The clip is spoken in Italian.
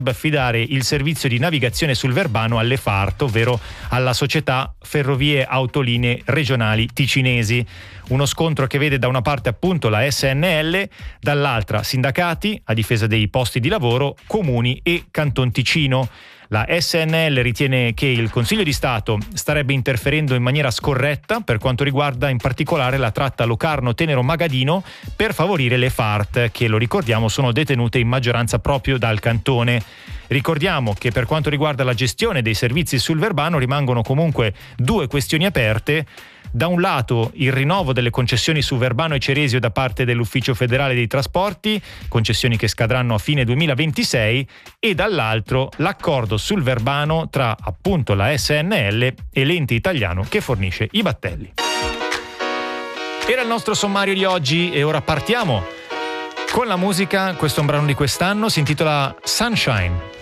affidare il servizio di navigazione sul Verbano alle FART, ovvero alla Società Ferrovie Autolinee Regionali Ticinesi. Uno scontro che vede da una parte appunto la SNL, dall'altra sindacati a difesa dei posti di lavoro, comuni e Canton Ticino. La SNL ritiene che il Consiglio di Stato starebbe interferendo in maniera scorretta per quanto riguarda in particolare la tratta Locarno-Tenero-Magadino per favorire le FART, che lo ricordiamo sono detenute in maggioranza proprio dal cantone. Ricordiamo che per quanto riguarda la gestione dei servizi sul Verbano rimangono comunque due questioni aperte. Da un lato il rinnovo delle concessioni su Verbano e Ceresio da parte dell'Ufficio Federale dei Trasporti, concessioni che scadranno a fine 2026, e dall'altro l'accordo sul Verbano tra appunto la SNL e l'ente italiano che fornisce i battelli. Era il nostro sommario di oggi e ora partiamo con la musica. Questo è un brano di quest'anno, si intitola Sunshine.